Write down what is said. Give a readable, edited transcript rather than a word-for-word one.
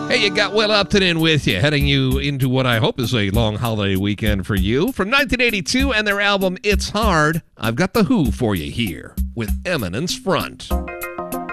Hey, you got Will Upton in with you, heading you into what I hope is a long holiday weekend for you. From 1982 and their album It's Hard, I've got The Who for you here with Eminence Front.